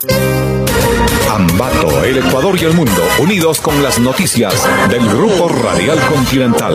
Ambato, el Ecuador y el mundo, unidos con las noticias del Grupo Radial Continental.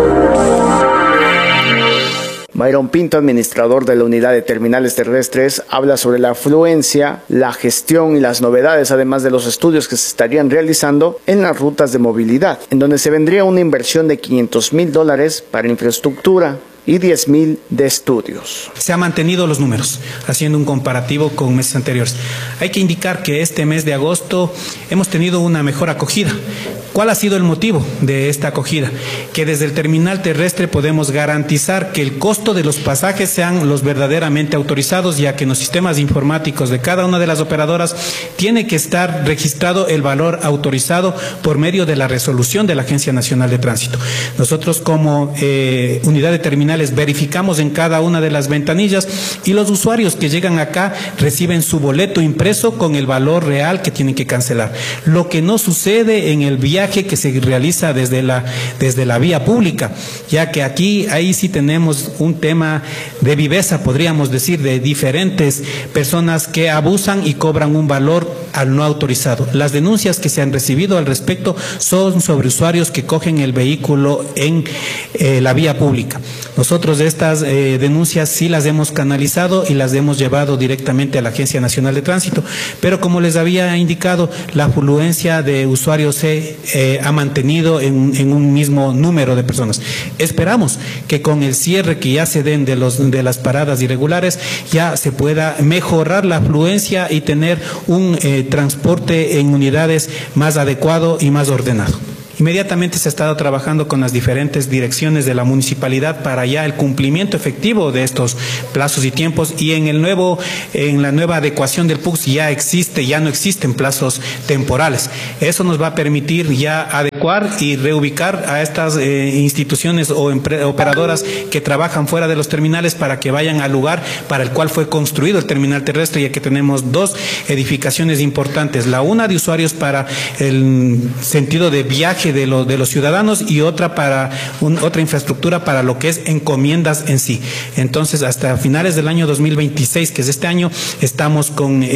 Mayron Pinto, administrador de la Unidad de Terminales Terrestres, habla sobre la afluencia, la gestión y las novedades, además de los estudios que se estarían realizando en las rutas de movilidad, en donde se vendría una inversión de $500,000 para infraestructura y 10,000 de estudios. Se han mantenido los números, haciendo un comparativo con meses anteriores. Hay que indicar que este mes de agosto hemos tenido una mejor acogida. ¿Cuál ha sido el motivo de esta acogida? Que desde el terminal terrestre podemos garantizar que el costo de los pasajes sean los verdaderamente autorizados, ya que en los sistemas informáticos de cada una de las operadoras tiene que estar registrado el valor autorizado por medio de la resolución de la Agencia Nacional de Tránsito. Nosotros como unidad de terminales verificamos en cada una de las ventanillas y los usuarios que llegan acá reciben su boleto impreso con el valor real que tienen que cancelar. Lo que no sucede en el viaje que se realiza desde la vía pública, ya que ahí sí tenemos un tema de viveza, podríamos decir, de diferentes personas que abusan y cobran un valor al no autorizado. Las denuncias que se han recibido al respecto son sobre usuarios que cogen el vehículo en la vía pública. Nosotros estas denuncias sí las hemos canalizado y las hemos llevado directamente a la Agencia Nacional de Tránsito, pero como les había indicado, la afluencia de usuarios se ha mantenido en un mismo número de personas. Esperamos que con el cierre que ya se den de las paradas irregulares ya se pueda mejorar la afluencia y tener un transporte en unidades más adecuado y más ordenado. Inmediatamente se ha estado trabajando con las diferentes direcciones de la municipalidad para ya el cumplimiento efectivo de estos plazos y tiempos, y en la nueva adecuación del PUX ya no existen plazos temporales. Eso nos va a permitir ya adecuar y reubicar a estas instituciones o operadoras que trabajan fuera de los terminales para que vayan al lugar para el cual fue construido el terminal terrestre, ya que tenemos dos edificaciones importantes, la una de usuarios para el sentido de viaje de los ciudadanos y otra otra infraestructura para lo que es encomiendas en sí. Entonces, hasta finales del año 2026, que es este año, estamos con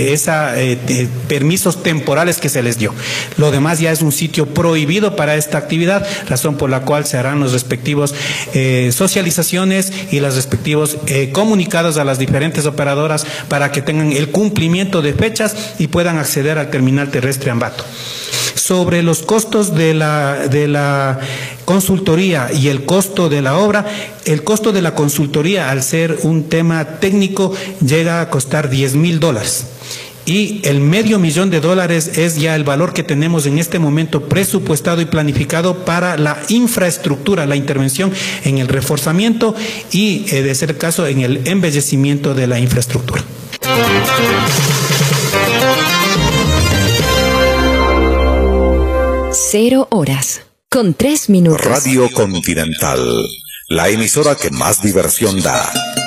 permisos temporales que se les dio. Lo demás ya es un sitio prohibido para esta actividad, razón por la cual se harán los respectivos socializaciones y los respectivos comunicados a las diferentes operadoras para que tengan el cumplimiento de fechas y puedan acceder al terminal terrestre Ambato. Sobre los costos de la consultoría y el costo de la obra, el costo de la consultoría, al ser un tema técnico, llega a costar $10,000. Y el $500,000 es ya el valor que tenemos en este momento presupuestado y planificado para la infraestructura, la intervención en el reforzamiento y, de ser el caso, en el embellecimiento de la infraestructura. 0:03 minutos. Radio Continental, la emisora que más diversión da.